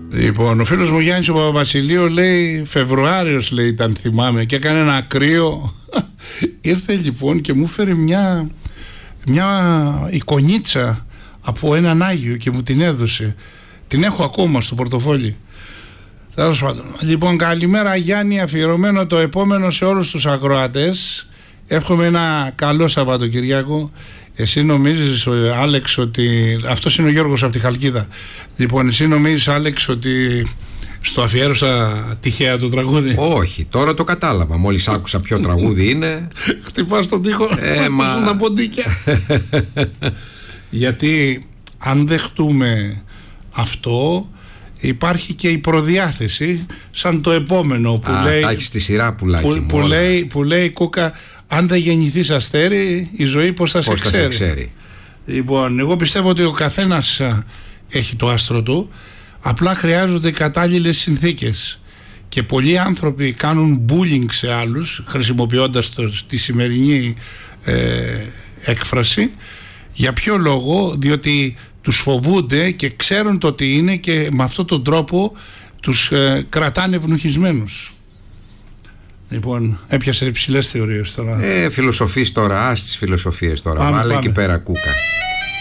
Λοιπόν, ο φίλος μου Γιάννης ο Παπαβασιλείου λέει Φεβρουάριος λέει ήταν, θυμάμαι, και έκανε ένα κρύο. Ήρθε λοιπόν και μου έφερε μια εικονίτσα από έναν Άγιο και μου την έδωσε. Την έχω ακόμα στο πορτοφόλι. Τέλος πάντων. Λοιπόν, καλημέρα Γιάννη, αφιερωμένο το επόμενο σε όλους τους ακροατές. Εύχομαι ένα καλό Σαββατοκυριακό. Εσύ νομίζεις, Άλεξ, ότι... Αυτός είναι ο Γιώργος από τη Χαλκίδα. Λοιπόν, εσύ νομίζεις, Άλεξ, ότι στο αφιέρωσα τυχαία το τραγούδι? Όχι, τώρα το κατάλαβα. Μόλις άκουσα ποιο τραγούδι είναι. Χτυπάς τον τοίχο να ποντίκια. Γιατί αν δεχτούμε αυτό, υπάρχει και η προδιάθεση σαν το επόμενο που λέει... Τα έχεις στη σειρά, πουλάκι που λέει η Κούκα, αν δεν γεννηθείς αστέρι, η ζωή πώς θα σε ξέρει. Λοιπόν, εγώ πιστεύω ότι ο καθένας έχει το άστρο του, απλά χρειάζονται κατάλληλες συνθήκες. Και πολλοί άνθρωποι κάνουν bullying σε άλλους, χρησιμοποιώντας τη σημερινή έκφραση. Για ποιο λόγο? Διότι τους φοβούνται και ξέρουν το τι είναι και με αυτόν τον τρόπο τους κρατάνε ευνοχισμένους. Λοιπόν, έπιασε υψηλές θεωρίες τώρα. Φιλοσοφείς τώρα, τις φιλοσοφίες τώρα. Βάλε εκεί πέρα Κούκα.